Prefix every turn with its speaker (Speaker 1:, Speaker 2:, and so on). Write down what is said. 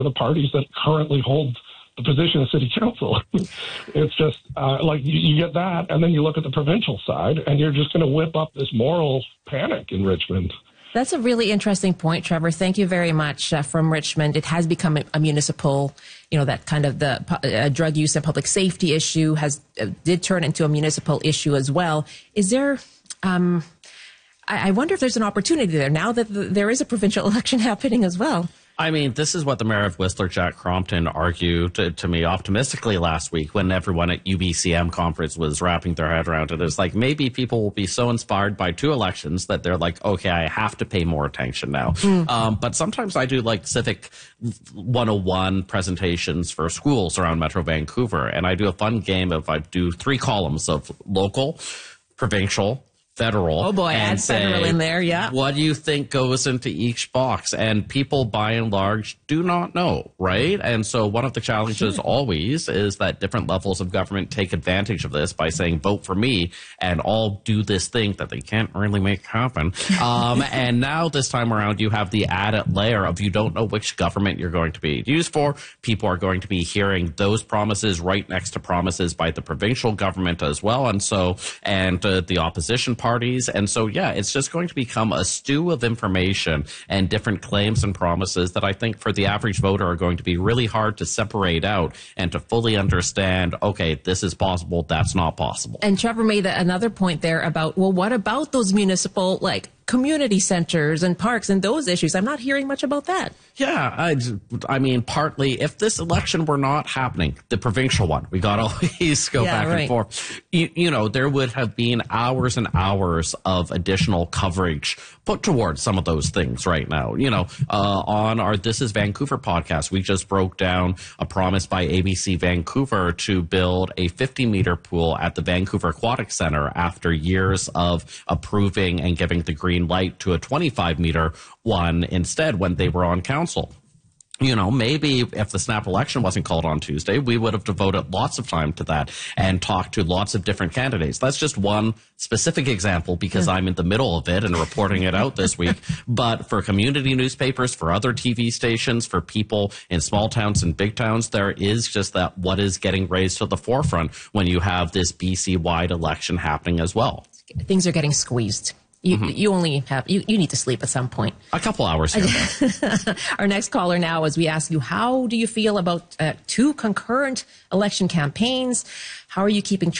Speaker 1: the parties that currently hold the position of city council. It's just like you get that, and then you look at the provincial side, and you're just going to whip up this moral panic in Richmond.
Speaker 2: That's a really interesting point, Trevor. Thank you very much from Richmond. It has become a municipal, that kind of the drug use and public safety issue did turn into a municipal issue as well. Is there, I wonder if there's an opportunity there now that there is a provincial election happening as well.
Speaker 3: I mean, this is what the mayor of Whistler, Jack Crompton, argued to me optimistically last week when everyone at UBCM conference was wrapping their head around it. It's like maybe people will be so inspired by 2 elections that they're like, okay, I have to pay more attention now. But sometimes I do like Civic 101 presentations for schools around Metro Vancouver, and I do a fun game of I do 3 columns of local, provincial, federal.
Speaker 2: Oh boy, add federal in there, yeah.
Speaker 3: What do you think goes into each box? And people, by and large, do not know, right? And so one of the challenges always is that different levels of government take advantage of this by saying, vote for me, and all do this thing that they can't really make happen. And now this time around, you have the added layer of you don't know which government you're going to be used for. People are going to be hearing those promises right next to promises by the provincial government as well. And so, the opposition parties. And so, yeah, it's just going to become a stew of information and different claims and promises that I think for the average voter are going to be really hard to separate out and to fully understand, okay, this is possible, that's not possible.
Speaker 2: And Trevor made another point there about, well, what about those municipal, community centers and parks and those issues? I'm not hearing much about that.
Speaker 3: Yeah, I mean, partly, if this election were not happening, the provincial one, we got to always go back and forth. There would have been hours and hours of additional coverage put towards some of those things right now. On our This Is Vancouver podcast, we just broke down a promise by ABC Vancouver to build a 50-meter pool at the Vancouver Aquatic Center after years of approving and giving the green light to a 25-meter one instead when they were on council. Maybe if the snap election wasn't called on Tuesday, we would have devoted lots of time to that and talked to lots of different candidates. That's just one specific example because I'm in the middle of it and reporting it out this week. But for community newspapers, for other TV stations, for people in small towns and big towns, there is just that what is getting raised to the forefront when you have this BC-wide election happening as well.
Speaker 2: Things are getting squeezed. You only have, you need to sleep at some point.
Speaker 3: A couple hours here.
Speaker 2: Our next caller now, as we ask you, how do you feel about 2 concurrent election campaigns? How are you keeping